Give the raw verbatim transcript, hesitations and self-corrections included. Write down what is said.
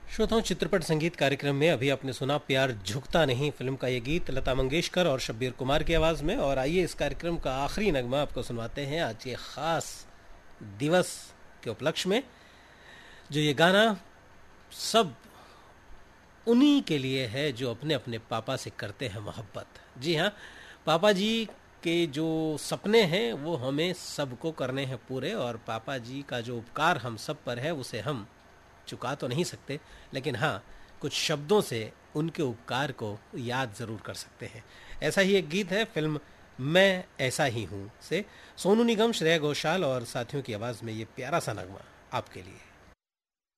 श्रोताओं, चित्रपट संगीत कार्यक्रम में अभी आपने सुना प्यार झुकता नहीं फिल्म का ये गीत लता मंगेशकर और शब्बीर कुमार की आवाज में। और आइए इस कार्यक्रम का आखिरी नगमा आपको सुनवाते हैं आज के खास दिवस के उपलक्ष्य में। जो ये गाना सब उन्हीं के लिए है जो अपने अपने पापा से करते हैं मोहब्बत। जी हाँ, पापा जी के जो सपने हैं वो हमें सबको करने हैं पूरे, और पापा जी का जो उपकार हम सब पर है उसे हम चुका तो नहीं सकते, लेकिन हाँ कुछ शब्दों से उनके उपकार को याद ज़रूर कर सकते हैं। ऐसा ही एक गीत है फिल्म मैं ऐसा ही हूँ से। सोनू निगम, श्रेया घोषाल और साथियों की आवाज़ में ये प्यारा सा नगमा आपके लिए।